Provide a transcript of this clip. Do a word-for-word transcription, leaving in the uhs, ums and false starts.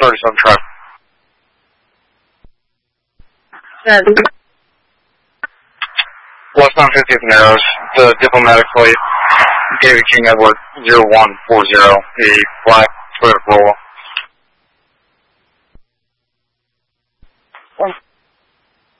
thirty-seven traffic. Yeah. West nine fiftieth Narrows, the diplomatic flight, David King Edward zero one four zero, a black Toyota Corolla.